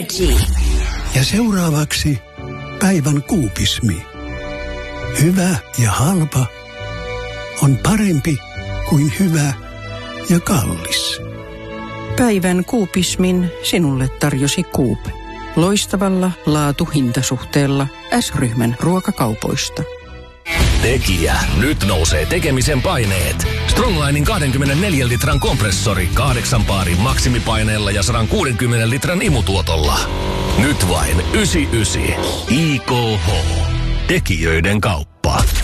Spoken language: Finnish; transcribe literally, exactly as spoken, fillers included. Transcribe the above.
Energy. Ja seuraavaksi päivän kuupismi. Hyvä ja halpa on parempi kuin hyvä ja kallis. Päivän kuupismin sinulle tarjosi Coop. Loistavalla laatu-hintasuhteella S-ryhmän ruokakaupoista. Tekijä. Nyt nousee tekemisen paineet. Stronglinin kaksikymmentäneljä litran kompressori kahdeksan paarin maksimipaineella ja sata kuusikymmentä litran imutuotolla. Nyt vain yhdeksänkymmentäyhdeksän. I K H. Tekijöiden kauppa.